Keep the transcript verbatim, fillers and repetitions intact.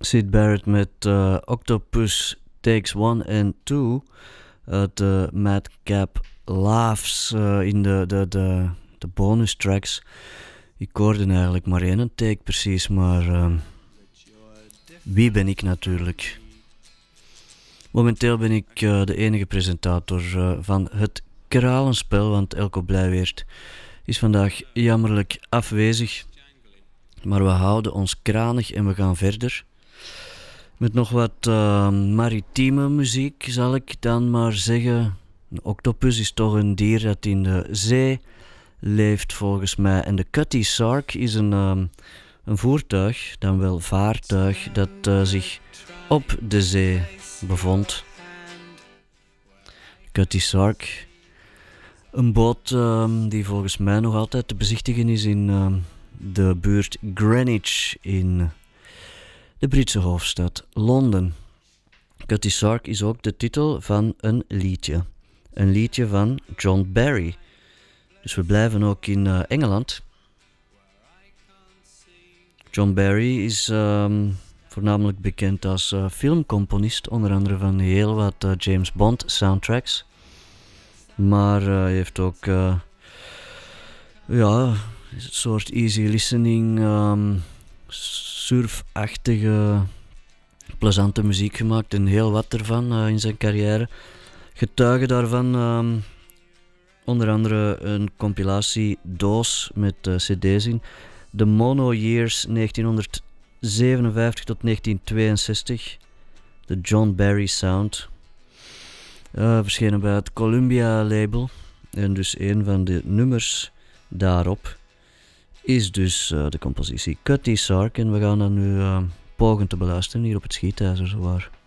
Syd Barrett met uh, Octopus Takes One and Two uit de uh, Madcap Laughs uh, in de, de, de, de bonus tracks. Ik hoorde eigenlijk maar één take precies, maar uh, wie ben ik natuurlijk? Momenteel ben ik uh, de enige presentator uh, van het Kralenspel, want Elko Blijweert is vandaag jammerlijk afwezig. Maar we houden ons kranig en we gaan verder. Met nog wat uh, maritieme muziek zal ik dan maar zeggen. Een octopus is toch een dier dat in de zee leeft volgens mij. En de Cutty Sark is een, um, een voertuig, dan wel vaartuig, dat uh, zich op de zee bevond. Cutty Sark, een boot um, die volgens mij nog altijd te bezichtigen is in um, de buurt Greenwich in de Britse hoofdstad Londen. Cutty Sark is ook de titel van een liedje. Een liedje van John Barry. Dus we blijven ook in uh, Engeland. John Barry is um, voornamelijk bekend als uh, filmcomponist, onder andere van heel wat uh, James Bond soundtracks. Maar uh, hij heeft ook uh, ja, een soort easy listening, um, surfachtige, plezante muziek gemaakt en heel wat ervan uh, in zijn carrière. Getuigen daarvan um, onder andere een compilatiedoos met uh, cd's in. The Mono Years negentienhonderdzevenenvijftig tot negentien tweeënzestig. De John Barry Sound. Uh, verschenen bij het Columbia label. En dus een van de nummers daarop is dus uh, de compositie Cutty Sark. En we gaan dat nu uh, pogen te beluisteren hier op het Schietijzer zowaar.